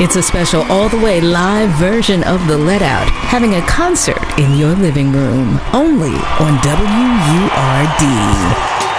It's a special all-the-way live version of The Let Out, having a concert in your living room, only on WURD.